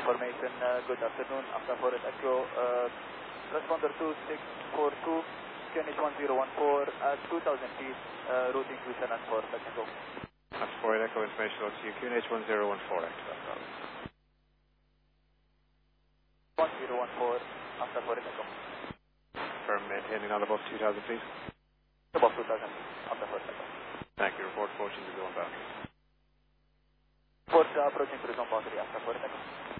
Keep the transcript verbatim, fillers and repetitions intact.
Information, uh, good afternoon, after Forest Echo, uh, responder two six four two, Q N H one zero one four at two thousand feet, uh, routing to San four, let me go. That's Forest Echo information on to you, Q N H one zero one four, active. one zero one four, after Forest Echo. Firm maintaining on above two thousand feet. Above two thousand feet, after Forest Echo. Thank you, report approaching to zone boundary. Report uh, approaching to zone boundary, after Forest Echo.